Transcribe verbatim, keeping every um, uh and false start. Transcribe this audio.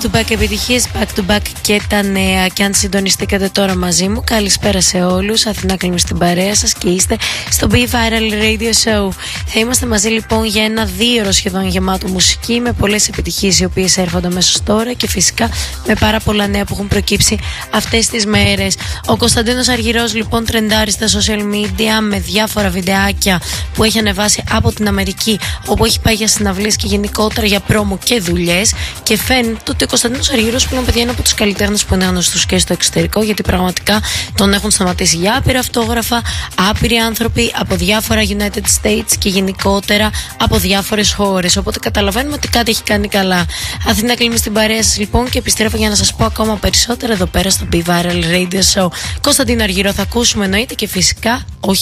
to back επιτυχίες, back to back και τα νέα. Και αν συντονιστήκατε τώρα μαζί μου, καλησπέρα σε όλους. Αθηνά Κλίμη στην παρέα σας και είστε στο Be Viral Radio Show. Θα είμαστε μαζί λοιπόν για ένα δύο ώρο σχεδόν γεμάτο μουσική, με πολλές επιτυχίες οι οποίες έρχονται αμέσως τώρα και φυσικά με πάρα πολλά νέα που έχουν προκύψει αυτές τις μέρες. Ο Κωνσταντίνος Αργυρός λοιπόν τρεντάρει στα social media με διάφορα βιντεάκια που έχει ανεβάσει από την Αμερική, όπου έχει πάει για συναυλίες και γενικότερα για πρόμο και δουλειές. Και φαίνεται ότι ο Κωνσταντίνος Αργυρός πλέον, παιδιά, είναι από τους καλλιτέχνες που είναι γνωστούς και στο εξωτερικό, γιατί πραγματικά τον έχουν σταματήσει για άπειρα αυτόγραφα άπειροι άνθρωποι από διάφορα United States και γενικότερα από διάφορες χώρες. Οπότε καταλαβαίνουμε ότι κάτι έχει κάνει καλά. Αθηνά Κλίμη στην παρέα σας λοιπόν και επιστρέφω για να σας πω ακόμα περισσότερα εδώ πέρα στο Be Viral Radio Show. Κωνσταντίνο Αργυρό θα ακούσουμε εννοείται και φυσικά όχι